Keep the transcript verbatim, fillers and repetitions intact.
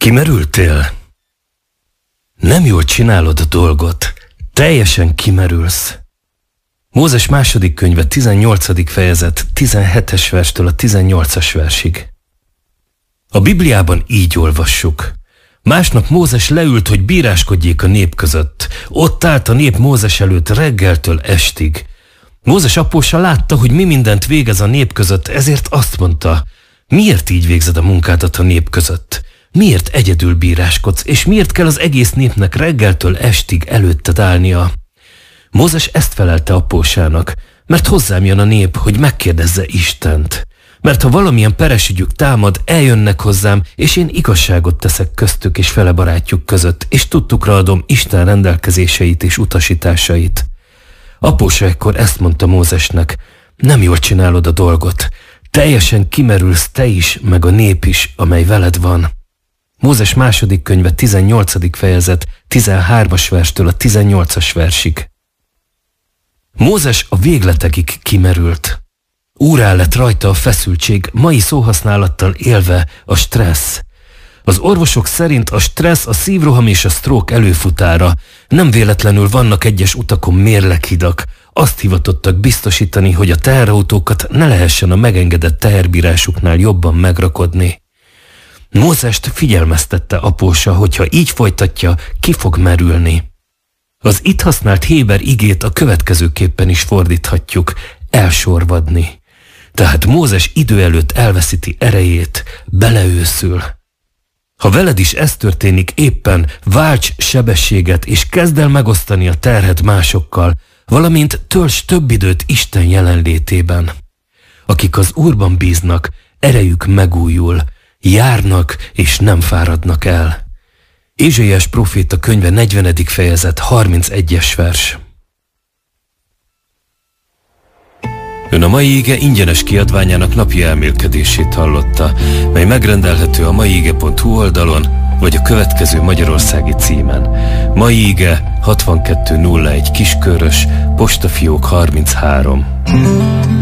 Kimerültél? Nem jól csinálod a dolgot. Teljesen kimerülsz. Mózes második könyve tizennyolcadik fejezet tizenhetes verstől a tizennyolcas versig. A Bibliában így olvassuk. Másnap Mózes leült, hogy bíráskodjék a nép között. Ott állt a nép Mózes előtt reggeltől estig. Mózes apósa látta, hogy mi mindent végez a nép között, ezért azt mondta: miért így végzed a munkádat a nép között? Miért egyedül bíráskodsz, és miért kell az egész népnek reggeltől estig előtted állnia? Mózes ezt felelte apósának: mert hozzám jön a nép, hogy megkérdezze Istent. Mert ha valamilyen peres ügyük támad, eljönnek hozzám, és én igazságot teszek köztük és fele barátjuk között, és tudtukra adom Isten rendelkezéseit és utasításait. Apósa ekkor ezt mondta Mózesnek: nem jól csinálod a dolgot. Teljesen kimerülsz te is, meg a nép is, amely veled van. Mózes második könyve tizennyolcadik fejezet tizenhármas verstől a tizennyolcas versig. Mózes a végletekig kimerült. Úrrá lett rajta a feszültség, mai szóhasználattal élve a stressz. Az orvosok szerint a stressz a szívroham és a stroke előfutára. Nem véletlenül vannak egyes utakon mérleghidak. Azt hivatottak biztosítani, hogy a teherautókat ne lehessen a megengedett teherbírásuknál jobban megrakodni. Mózest figyelmeztette apósa, hogy ha így folytatja, ki fog merülni. Az itt használt héber igét a következőképpen is fordíthatjuk: elsorvadni. Tehát Mózes idő előtt elveszíti erejét, beleőszül. Ha veled is ez történik éppen, válts sebességet és kezd el megosztani a terhet másokkal, valamint tölts több időt Isten jelenlétében. Akik az Úrban bíznak, erejük megújul, járnak és nem fáradnak el. Ézsaiás próféta könyve negyvenedik fejezet harmincegyes vers. Ön a mai ige ingyenes kiadványának napi elmélkedését hallotta, mely megrendelhető a maiige pont hu oldalon, vagy a következő magyarországi címen. Mai ige hatvankettő nulla egy Kiskörös, postafiók harminchárom.